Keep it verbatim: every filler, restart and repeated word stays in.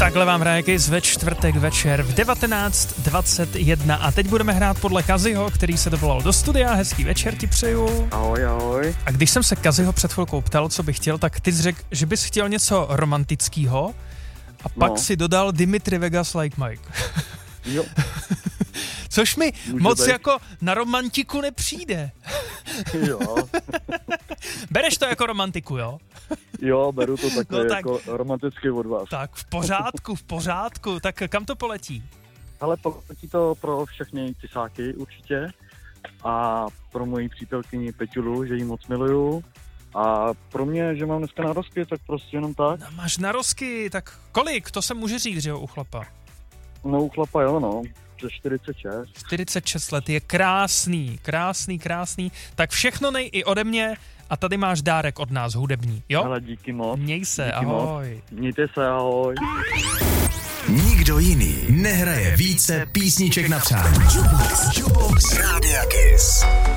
Takhle vám hraje Kiss ve čtvrtek večer v devatenáct dvacet jedna a teď budeme hrát podle Kaziho, který se dovolal do studia. Hezký večer ti přeju. Ahoj, ahoj. A když jsem se Kaziho před chvilkou ptal, co bych chtěl, tak ty jsi řekl, že bys chtěl něco romantického a pak no. si dodal Dimitri Vegas like Mike. Jo. Což mi Může moc být. jako na romantiku nepřijde. Jo. Bereš to jako romantiku, jo? Jo, beru to takhle No tak- jako romanticky od vás. Tak v pořádku, v pořádku. Tak kam to poletí? Ale platí to pro všechny cisáky určitě a pro moji přítelkyni Peťulu, že jí moc miluju. A pro mě, že mám dneska narozky, tak prostě jenom tak. No, máš narozky, tak kolik? To se může říct, že jo, u chlapa. No u chlapa jo, no. Přes čtyřicet šest. čtyřicet šest let, je krásný, krásný, krásný. Tak všechno nej i ode mě a tady máš dárek od nás, hudební, jo? Ale díky moc. Měj se, díky moc. ahoj. Mějte se, ahoj. Nikdo jiný nehraje více písniček na přání. Jukebox Rádia Kiss.